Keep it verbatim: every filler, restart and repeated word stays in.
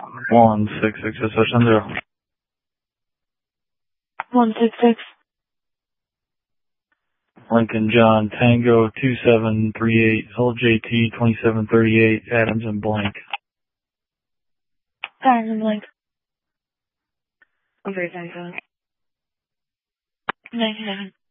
One six six S H zero. One six six. Lincoln John Tango two seven three eight L J T twenty seven thirty eight Adams and Blank. Adams and Blank. I'm very sorry, ninety-seven.